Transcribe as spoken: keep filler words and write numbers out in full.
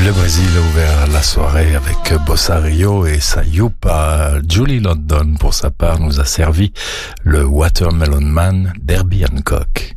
Le Brésil a ouvert la soirée avec Bossa Rio et sa youpa. Julie London, pour sa part, nous a servi le Watermelon Man d'Herbie Hancock.